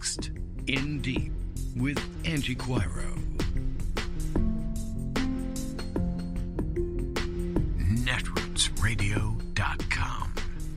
next. In Deep with Angie Quiro. Netrootsradio.com.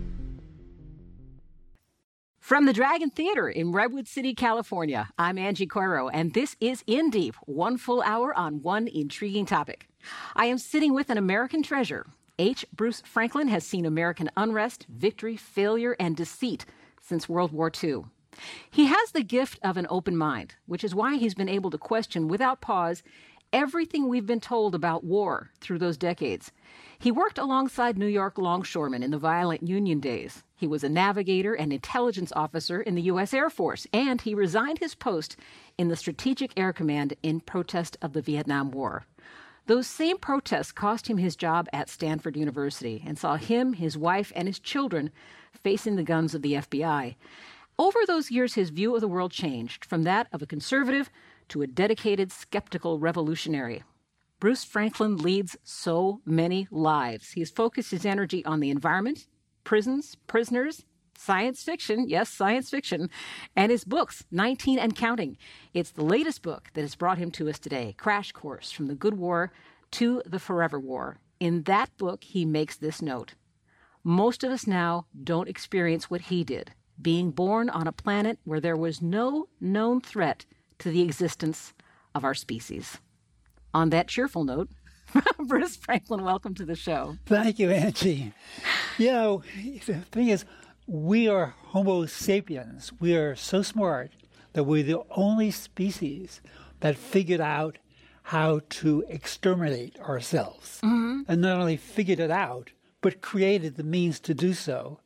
From the Dragon Theater in Redwood City, California, I'm Angie Quiro, and this is In Deep, one full hour on one intriguing topic. I am sitting with an American treasure. H. Bruce Franklin has seen American unrest, victory, failure, and deceit since World War II. He has the gift of an open mind, which is why he's been able to question without pause everything we've been told about war through those decades. He worked alongside New York longshoremen in the violent Union days. He was a navigator and intelligence officer in the U.S. Air Force, and he resigned his post in the Strategic Air Command in protest of the Vietnam War. Those same protests cost him his job at Stanford University and saw him, his wife, and his children facing the guns of the FBI. Over those years, his view of the world changed from that of a conservative to a dedicated, skeptical revolutionary. Bruce Franklin leads so many lives. He's focused his energy on the environment, prisons, prisoners, science fiction, yes, science fiction, and his books, 19 and counting. It's the latest book that has brought him to us today, Crash Course from the Good War to the Forever War. In that book, he makes this note. Most of us now don't experience what he did, being born on a planet where there was no known threat to the existence of our species. On that cheerful note, Bruce Franklin, welcome to the show. Thank you, Angie. You know, the thing is, we are Homo sapiens. We are so smart that we're the only species that figured out how to exterminate ourselves. Mm-hmm. And not only figured it out, but created the means to do so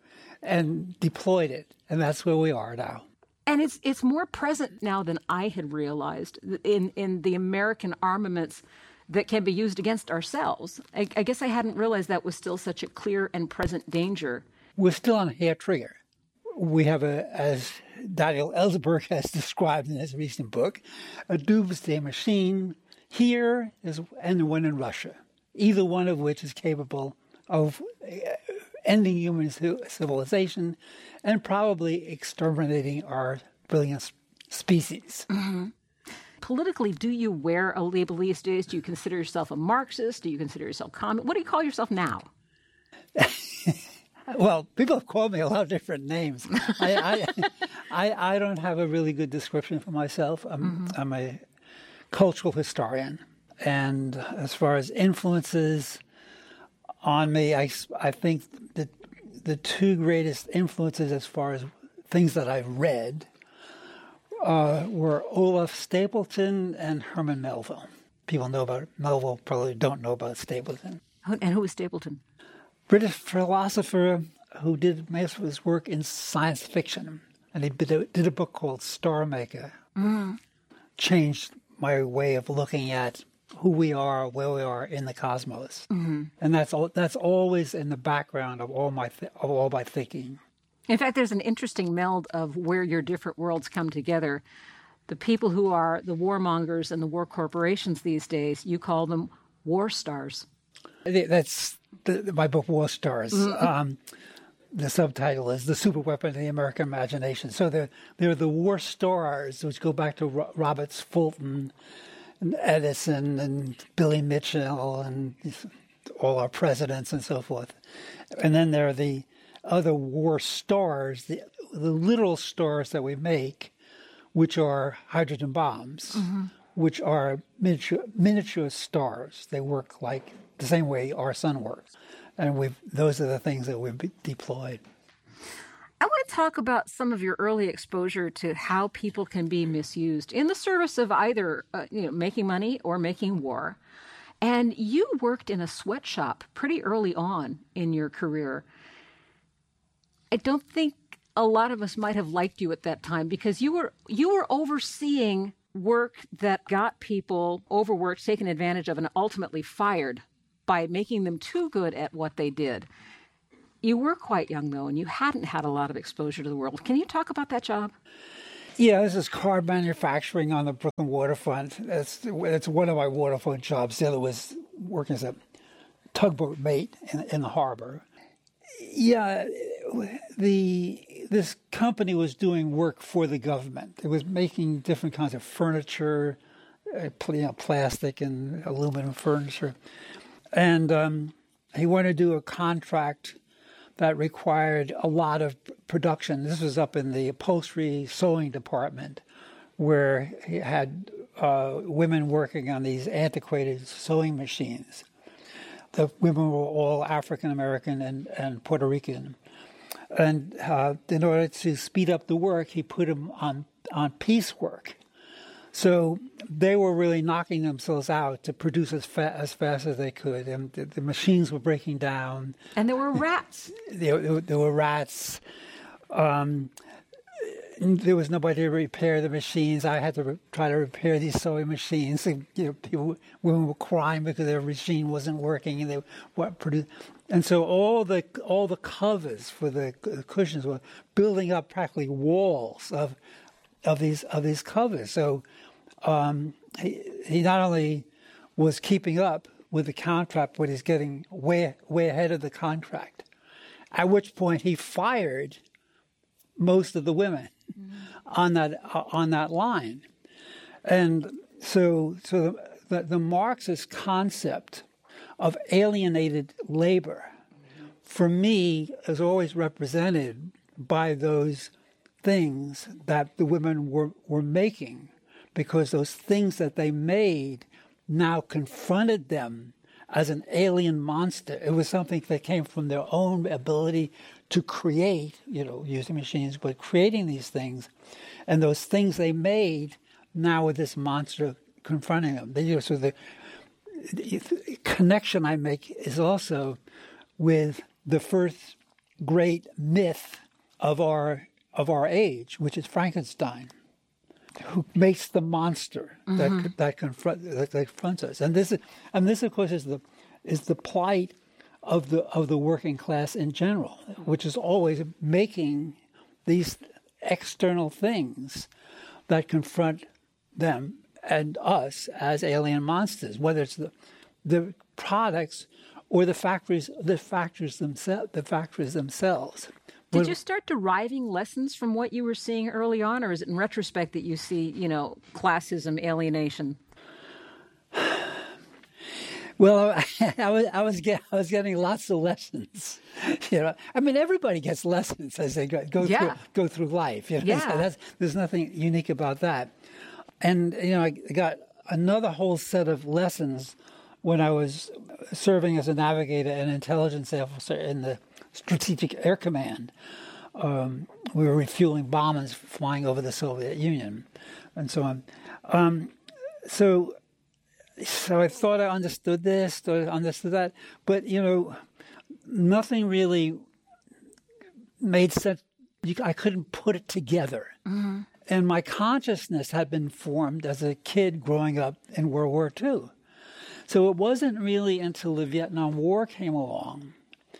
and deployed it. And that's where we are now. And it's more present now than I had realized in the American armaments that can be used against ourselves. I guess I hadn't realized that was still such a clear and present danger. We're still on a hair trigger. We have, as Daniel Ellsberg has described in his recent book, a doomsday machine here and one in Russia, either one of which is capable of ending human civilization and probably exterminating our brilliant species. Mm-hmm. Politically, do you wear a label these days? Do you consider yourself a Marxist? Do you consider yourself communist? What do you call yourself now? Well, people have called me a lot of different names. I don't have a really good description for myself. I'm a cultural historian. And as far as influences on me, I think that the two greatest influences as far as things that I've read were Olaf Stapleton and Herman Melville. People know about Melville, probably don't know about Stapleton. And who was Stapleton? British philosopher who did most of his work in science fiction. And he did a book called Star Maker. Mm-hmm. Changed my way of looking at who we are, where we are in the cosmos. Mm-hmm. And that's always in the background of all my thinking. In fact, there's an interesting meld of where your different worlds come together. The people who are the warmongers and the war corporations these days, you call them war stars. That's my book, War Stars. Mm-hmm. The subtitle is The Superweapon of the American Imagination. So they're the war stars, which go back to Roberts Fulton and Edison and Billy Mitchell and all our presidents and so forth. And then there are the other war stars, the literal stars that we make, which are hydrogen bombs, mm-hmm. which are miniature stars. They work like the same way our sun works. And those are the things that we've deployed. I want to talk about some of your early exposure to how people can be misused in the service of either making money or making war. And you worked in a sweatshop pretty early on in your career. I don't think a lot of us might have liked you at that time because you were overseeing work that got people overworked, taken advantage of, and ultimately fired by making them too good at what they did. You were quite young, though, and you hadn't had a lot of exposure to the world. Can you talk about that job? Yeah, this is car manufacturing on the Brooklyn waterfront. It's one of my waterfront jobs. The other was working as a tugboat mate in the harbor. Yeah, this company was doing work for the government. It was making different kinds of furniture, plastic and aluminum furniture. And he wanted to do a contract that required a lot of production. This was up in the upholstery sewing department, where he had women working on these antiquated sewing machines. The women were all African American and Puerto Rican. And in order to speed up the work, he put them on piecework. So they were really knocking themselves out to produce as fast as they could. And the machines were breaking down. And there were rats. There were rats. There was nobody to repair the machines. I had to try to repair these sewing machines. Women were crying because their machine wasn't working, and they weren't producing. And so all the covers for the cushions were building up practically walls of these covers. So he not only was keeping up with the contract, but he's getting way ahead of the contract. At which point he fired most of the women on that line, and so the Marxist concept of alienated labor, for me, is always represented by those things that the women were making, because those things that they made now confronted them as an alien monster. It was something that came from their own ability to create, using machines, but creating these things. And those things they made now with this monster confronting them. So the connection I make is also with the first great myth of our age, which is Frankenstein, who makes the monster that confronts us. And this of course is the plight of the working class in general, which is always making these external things that confront them and us as alien monsters, whether it's the products or the factories themselves. Did you start deriving lessons from what you were seeing early on, or is it in retrospect that you see, classism, alienation? Well, I was getting lots of lessons. Everybody gets lessons as they go through life. So there's nothing unique about that. And I got another whole set of lessons when I was serving as a navigator and intelligence officer in the Strategic Air Command. We were refueling bombers flying over the Soviet Union, and so on. So I thought I understood this, thought I understood that, but nothing really made sense. I couldn't put it together. Mm-hmm. And my consciousness had been formed as a kid growing up in World War II. So it wasn't really until the Vietnam War came along,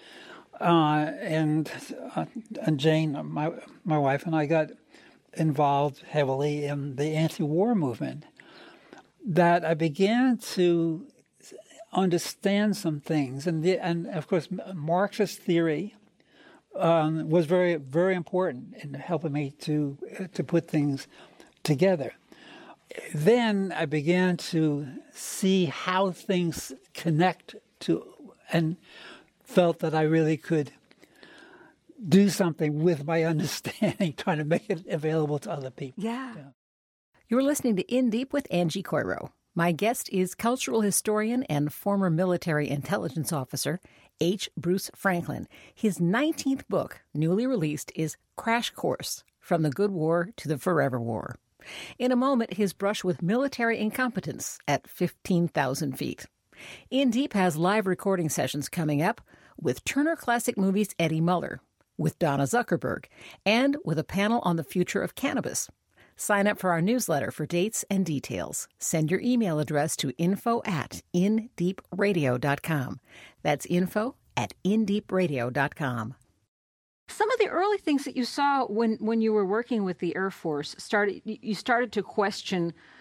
and Jane, my wife, and I got involved heavily in the anti-war movement, that I began to understand some things. And of course, Marxist theory was very, very important in helping me to put things together. Then I began to see how things connect to, and felt that I really could do something with my understanding, trying to make it available to other people. Yeah. You're listening to In Deep with Angie Coiro. My guest is cultural historian and former military intelligence officer H. Bruce Franklin. His 19th book, newly released, is Crash Course: From the Good War to the Forever War. In a moment, his brush with military incompetence at 15,000 feet. In Deep has live recording sessions coming up with Turner Classic Movies' Eddie Muller, with Donna Zuckerberg, and with a panel on the future of cannabis. Sign up for our newsletter for dates and details. Send your email address to info@indeepradio.com. That's info@indeepradio.com. Some of the early things that you saw when you were working with the Air Force you started to question